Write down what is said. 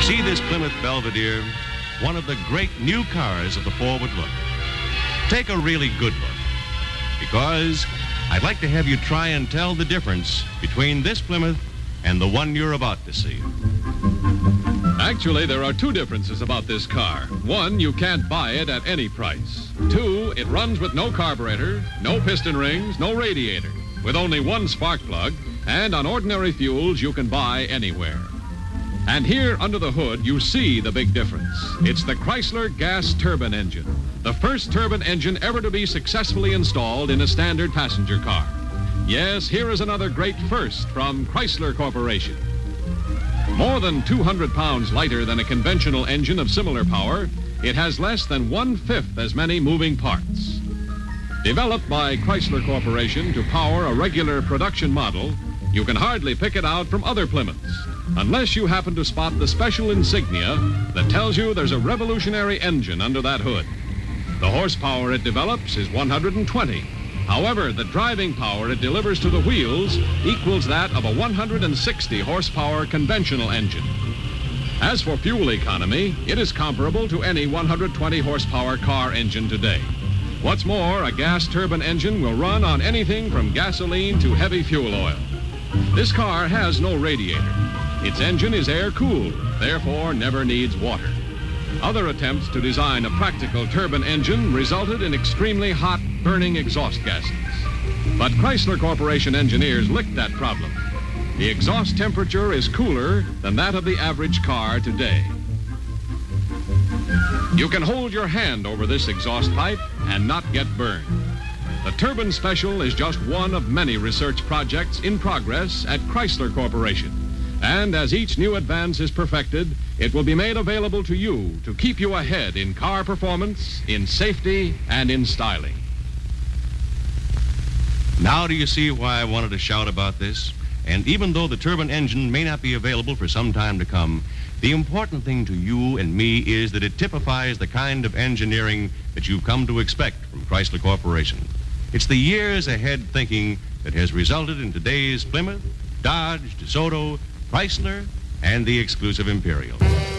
See this Plymouth Belvedere, one of the great new cars of the forward look. Take a really good look, because I'd like to have you try and tell the difference between this Plymouth and the one you're about to see. Actually, there are two differences about this car. One, you can't buy it at any price. Two, it runs with no carburetor, no piston rings, no radiator, with only one spark plug, and on ordinary fuels you can buy anywhere. And here under the hood, you see the big difference. It's the Chrysler gas turbine engine, the first turbine engine ever to be successfully installed in a standard passenger car. Yes, here is another great first from Chrysler Corporation. More than 200 pounds lighter than a conventional engine of similar power, it has less than 1/5 as many moving parts. Developed by Chrysler Corporation to power a regular production model, you can hardly pick it out from other Plymouths, unless you happen to spot the special insignia that tells you there's a revolutionary engine under that hood. The horsepower it develops is 120. However, the driving power it delivers to the wheels equals that of a 160 horsepower conventional engine. As for fuel economy, it is comparable to any 120 horsepower car engine today. What's more, a gas turbine engine will run on anything from gasoline to heavy fuel oil. This car has no radiator. Its engine is air-cooled, therefore never needs water. Other attempts to design a practical turbine engine resulted in extremely hot, burning exhaust gases. But Chrysler Corporation engineers licked that problem. The exhaust temperature is cooler than that of the average car today. You can hold your hand over this exhaust pipe and not get burned. The Turbine Special is just one of many research projects in progress at Chrysler Corporation. And as each new advance is perfected, it will be made available to you to keep you ahead in car performance, in safety, and in styling. Now do you see why I wanted to shout about this? And even though the turbine engine may not be available for some time to come, the important thing to you and me is that it typifies the kind of engineering that you've come to expect from Chrysler Corporation. It's the years ahead thinking that has resulted in today's Plymouth, Dodge, DeSoto, Chrysler, and the exclusive Imperial.